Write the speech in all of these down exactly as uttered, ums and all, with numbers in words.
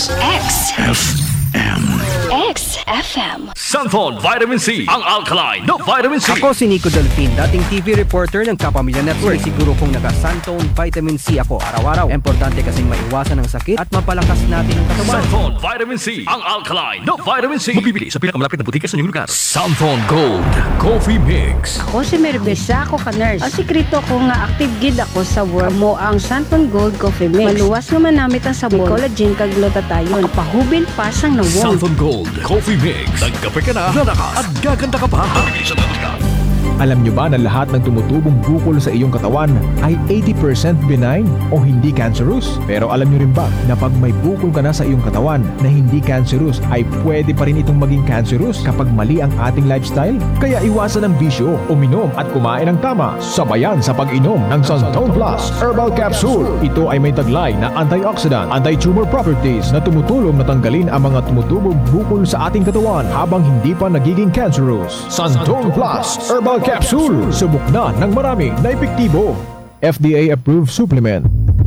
X F M X F M Santon Vitamin C, ang alkaline na vitamin C. Ako si Nico Delfin, dating T V reporter ng Kapamilya Network. Siguro kung naka-Santon Vitamin C ako araw-araw. Importante kasing maiwasan ang sakit at mapalakas natin ang katawan. Santon Vitamin C, ang alkaline na vitamin C. Mabibili sa pinakamalapit na butika sa inyong lugar. Santon Gold Coffee Mix. Ako si Merbesa, ako ka-nurse. Ang sikreto ko nga active gid ako sa work mo ang Santon Gold Coffee Mix. Maluwas nga manamit ang sabon, collagen kag glutathione. Makapahubil pa sang nawong. Santon Gold Coffee Mix. Nagkape ka na, lalakas at gaganda ka pa. Mabibili sa lugar. Alam nyo ba na lahat ng tumutubong bukol sa iyong katawan ay eighty percent benign o hindi cancerous? Pero alam nyo rin ba na pag may bukol ka na sa iyong katawan na hindi cancerous ay pwede pa rin itong maging cancerous kapag mali ang ating lifestyle? Kaya iwasan ang bisyo, uminom at kumain ng tama. Sabayan sa pag-inom ng Santon Plus Herbal Capsule. Ito ay may taglay na antioxidant, anti-tumor properties na tumutulong na tanggalin ang mga tumutubong bukol sa ating katawan habang hindi pa nagiging cancerous. Santon Plus Herbal Capsule. Capsule. Subok na ng marami na epektibo. F D A-approved supplement.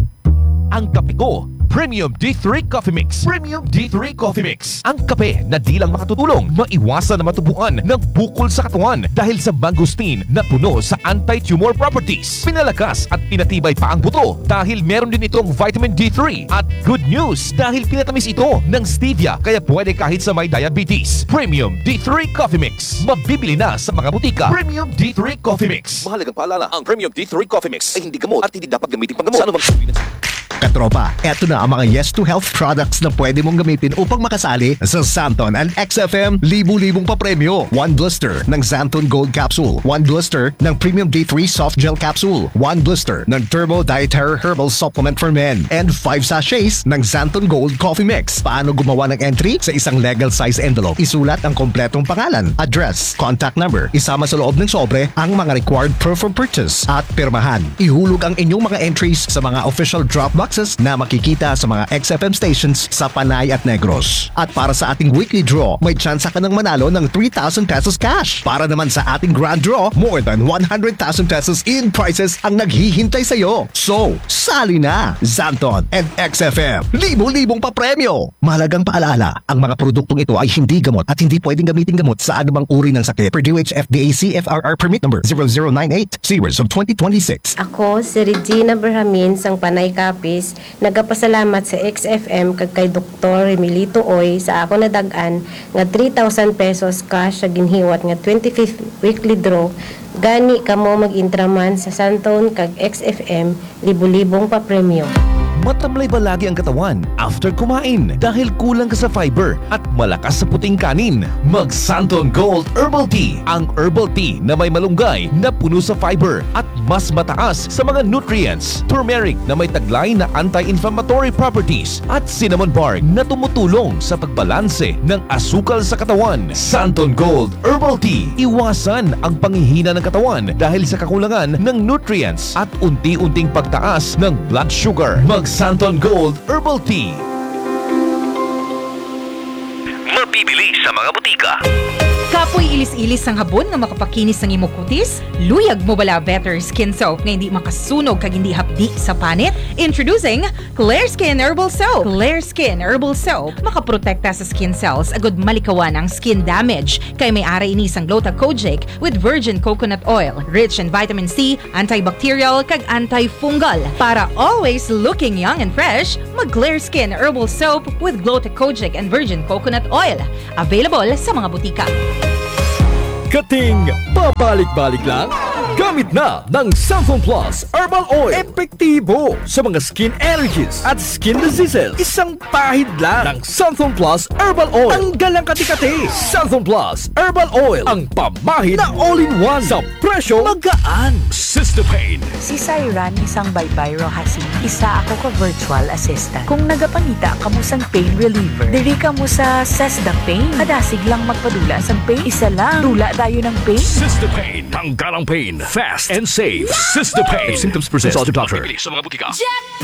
Ang kape ko, Premium D three Coffee Mix. Premium D three Coffee Mix. Ang kape na di lang makatutulong maiwasan na matubuan ng bukol sa katawan dahil sa mangosteen na puno sa anti-tumor properties. Pinalakas at pinatibay pa ang buto dahil meron din itong vitamin D three. At good news dahil pinatamis ito ng stevia kaya pwede kahit sa may diabetes. Premium D three Coffee Mix. Mabibili na sa mga butika. Premium D three Coffee Mix. Mahalagang paalala, ang Premium D three Coffee Mix ay hindi gamot at hindi dapat gamitin panggamot sa anumang uri ng Katropa, eto na ang mga Yes to Health products na pwede mong gamitin upang makasali sa Santon and X F M libu-libong papremyo. One blister ng Santon Gold Capsule. One blister ng Premium D three Soft Gel Capsule. One blister ng Turbo Dietary Herbal Supplement for Men. And five sachets ng Santon Gold Coffee Mix. Paano gumawa ng entry? Sa isang legal size envelope, isulat ang kompletong pangalan, address, contact number. Isama sa loob ng sobre ang mga required proof of purchase at pirmahan. Ihulog ang inyong mga entries sa mga official drop boxes na makikita sa mga X F M stations sa Panay at Negros. At para sa ating weekly draw, may chance ka ng manalo ng three thousand pesos cash. Para naman sa ating grand draw, more than one hundred thousand pesos in prizes ang naghihintay sa iyo. So, sali na! Santon and X F M, libo-libong papremyo! Mahalagang paalala, ang mga produktong ito ay hindi gamot at hindi pwedeng gamitin gamot sa anumang uri ng sakit. Per D O H F D A C F R R permit number zero zero nine eight series of twenty twenty-six. Ako, si Regina Berhamin, sang Panay Kapis, nagapasalamat sa X F M kag kay Doktor Emilito Oy sa ako nadagan nga three thousand pesos cash sa ginhiwat nga twenty-fifth weekly draw. Gani kamo mag-intraman sa Santon kag X F M libo-libong pa premyo. Matamlay ba lagi ang katawan after kumain dahil kulang ka sa fiber at malakas sa puting kanin? Mag Santon Gold Herbal Tea. Ang herbal tea na may malunggay na puno sa fiber at mas mataas sa mga nutrients. Turmeric na may taglay na anti-inflammatory properties at cinnamon bark na tumutulong sa pagbalanse ng asukal sa katawan. Santon Gold Herbal Tea. Iwasan ang panghihina ng katawan dahil sa kakulangan ng nutrients at unti-unting pagtaas ng blood sugar. Mag Santon Gold Herbal Tea. Mabibili sa mga butika. Kapoy ilis-ilis ang habon nga makapakinis ng imong kutis? Luyag mo bala Better Skin Soap nga hindi makasunog kag hindi hapdi sa panit? Introducing Clear Skin Herbal Soap. Clear Skin Herbal Soap makaprotekta sa skin cells agud malikawan ang skin damage kay may ara ini sang Gluta-Kojic with virgin coconut oil, rich in vitamin C, antibacterial kag antifungal. Para always looking young and fresh, mag Clear Skin Herbal Soap with Gluta-Kojic and virgin coconut oil. Available sa mga butika. Kating babalik-balik lang? Gamit na ng Santon Plus Herbal Oil. Epektibo sa mga skin allergies at skin diseases. Isang pahid lang ng Santon Plus Herbal Oil. Tanggal ang kati-kati. Santon Plus Herbal Oil. Ang pamahid na all-in-one sa presyo magaan. Sistopain. Si Syran, isang baybay Rohasin. Isa ako ka virtual assistant. Kung nagapangita ka mo sang pain reliever, diri ka mo sa Sesda Pain. Kadasig lang magpadula sang pain. Isa lang. Tula tayo ng pain. Sistopain. Tanggal ang pain. Fast and safe. Sistopain. If symptoms persist, consult your doctor. Sa mga butika.